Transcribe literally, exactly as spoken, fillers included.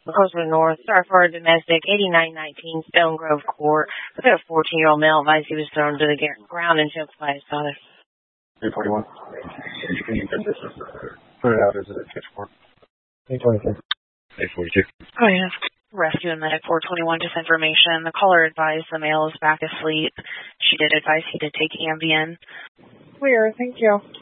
Coastal North, sorry for a domestic, eighty-nine nineteen Stone Grove Court. We got a fourteen-year-old male advised he was thrown to the ground and choked by his father. three forty-one. Put it out as a pitchfork. eight twenty-three. eight forty-two. Oh, yeah. Rescue and Medic four twenty-one, just information. The caller advised the male is back asleep. She did advise he did take Ambien. Clear, thank you.